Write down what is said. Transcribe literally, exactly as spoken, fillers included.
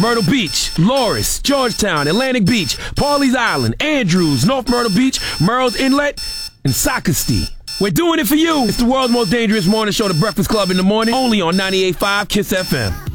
Myrtle Beach, Loris, Georgetown, Atlantic Beach, Pawleys Island, Andrews, North Myrtle Beach, Merle's Inlet, and Socastee. We're doing it for you. It's the world's most dangerous morning show, The Breakfast Club in the morning, only on ninety-eight point five KISS F M.